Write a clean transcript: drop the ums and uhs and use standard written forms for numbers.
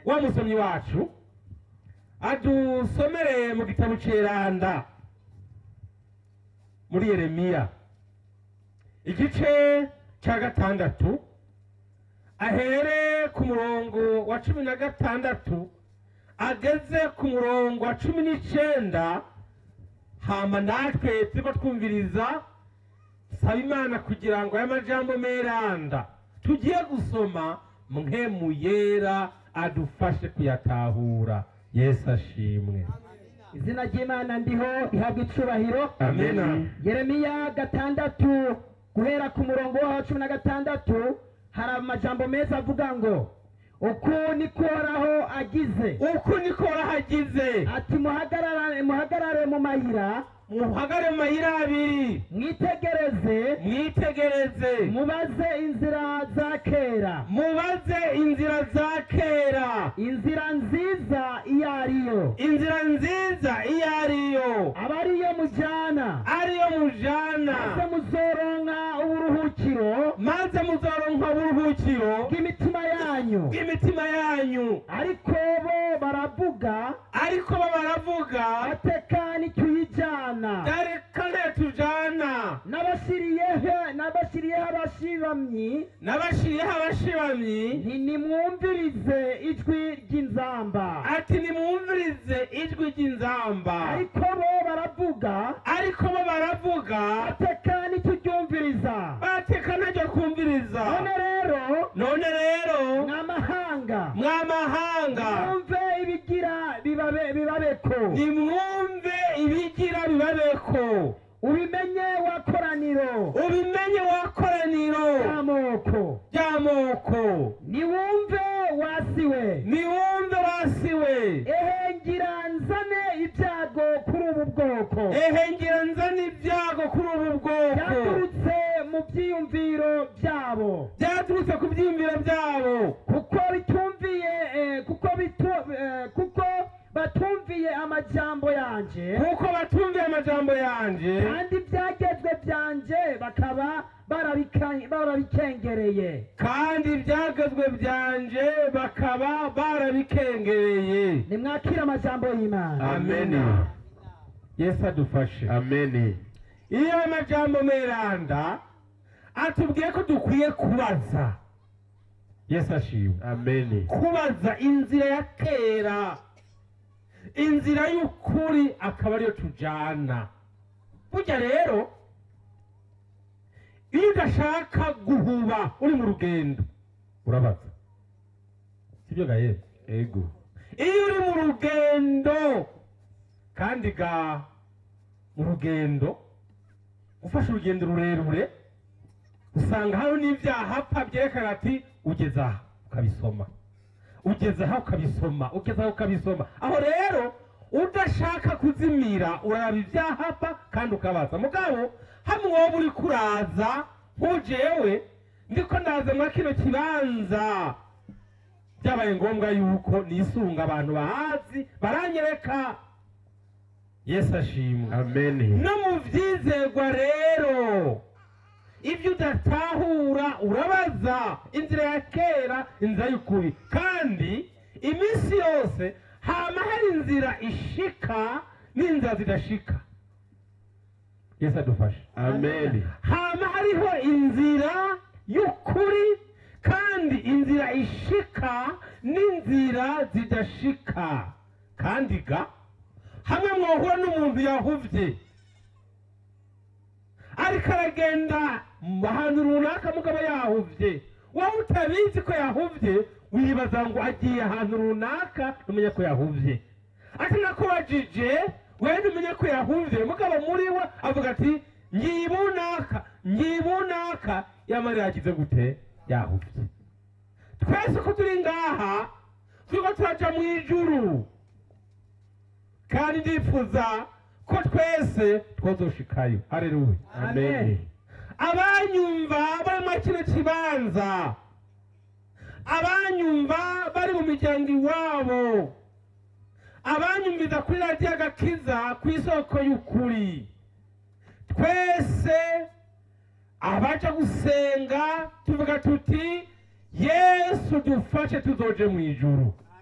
wa musomyi wacu adusomere mu gitabo ceranda muri Yeremiya igice ca 6 ahere ku murongo wa 16 ageze ku murongo wa 19. hama natwe turiko twumviriza saba Imana kugira ngo aya majambo meranda tugiye gusoma mpemu yera adufashe kuyatahura. Yesu ashimwe. Izina ry'Imana ndiho ihabwa icubahiro. Amen. Yeremiya 6 guhera ku murongo wa 16 hari amajambo meza avuga ngo uku niko Uhoraho agize, uku niko Uhoraho agize, ati muhagarare mu mayira, muhagare mu mayira abiri, mwitegereze mubaze inzira za kera, inzira nziza iyo ariyo, aba ariyo mujana, maze muzoronka uburuhukiro bw'imitima yanyu. ariko bo baravuga ateka nituyijana, reka ntitujana, n'abashiriyeho abashibamyi nimwumvirize ijwi ry'inzamba, ati nimwumvirize ijwi ry'inzamba. ariko bo baravuga ateka nituryumviriza, bateka ntajya kumviriza. none rero mwamahanga mwumve nimwumve ibigira bibabeko, ubimenye wakoraniro ry'amoko, niwumve wasiwe, ehe ngira nzane ibyago kuri ubu bwoko, byaturutse mu byiyumviro byabo, kuko batumviye amajambo yanje, kandi ibyagezwe byanje bakaba barabikengereye. Nimwakire amajambo y'Imana. Amen. Yesu adufashe. Amen. Iyo amajambo meranda atubwiye ko dukwiye kubaza. Yesu ashimwe. Amen. Kubaza inzira ya kera, inzira y'ukuri akaba ariyo tujana. Burya rero iyo udashaka guhuba uri mu rugendo urabaza, sibyo gaye? Ego. Iyo uri mu rugendo kandi mu rugendo ufashe urugendo rurerure usanga hari n'ibyahapfa byerekana ati ugeze aha ukabisoma. aho rero udashaka kuzimira uraraba ibyahapfa kandi ukabaza. mugabo hamwe wowe uri kuraza nk'ujewe ndiko ndaza mwa kino kibanza, byabaye ngombwa yuko nisunga abantu bahazi baranyereka. Yesu ashimwe. Amen. no mu vyizerwa rero ibyo udatahura urabaza inzira ya kera, inzira y'ukuri, kandi iminsi yose hama hari inzira ishika n'inzira zidashika. Yesu adufashe. Amen. hama hariho inzira y'ukuri kandi inzira ishika n'inzira zidashika. kandi hamwe mwohura n'umuntu yahuvye ariko aragenda ahantu runaka mugabo yahuvye, wowe utabizi ko yahuvye wibaza ngo agiye ahantu runaka numenya ko yahuvye. ati nakubajije wewe numenya ko yahuvye, mugabo muri we avuga ati ngibunaka yamarira yagize gute? Yahuvye. twese ko turi ngaha turiko turaja mu ijuru, kandi ndifuza ko twese twozoshikayo. Haleluya. Amen. abanyumva bari mu kino kibanza, abanyumva bari mu miryango iwabo, abanyumviza kuri radiyo agakiza ku isoko y'ukuri, twese abaja gusenga tuvuga tuti Yesu dufashe tuzoje mu ijuru.